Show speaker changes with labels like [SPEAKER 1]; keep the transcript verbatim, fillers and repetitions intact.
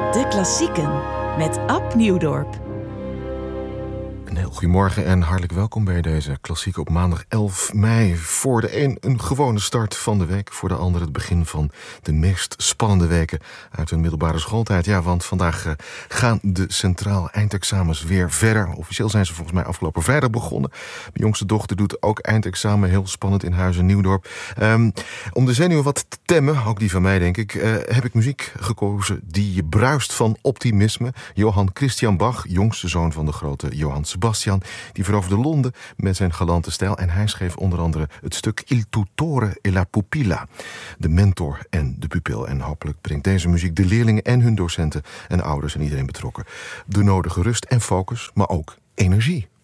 [SPEAKER 1] De Klassieken met Ab Nieuwdorp.
[SPEAKER 2] Een heel goedemorgen en hartelijk welkom bij deze klassiek op maandag elf mei. Voor de een een gewone start van de week, voor de ander het begin van de meest spannende weken uit hun middelbare schooltijd. Ja, want vandaag uh, gaan de centraal eindexamens weer verder. Officieel zijn ze volgens mij afgelopen vrijdag begonnen. Mijn jongste dochter doet ook eindexamen, heel spannend in Huizen Nieuwdorp. Um, om de zenuwen wat te temmen, ook die van mij denk ik, uh, heb ik muziek gekozen die je bruist van optimisme. Johann Christian Bach, jongste zoon van de grote Johann Sebastian, die veroverde Londen met zijn galante stijl. En hij schreef onder andere het stuk Il tutore e la pupilla, de mentor en de pupil. En hopelijk brengt deze muziek de leerlingen en hun docenten en ouders en iedereen betrokken de nodige rust en focus, maar ook energie.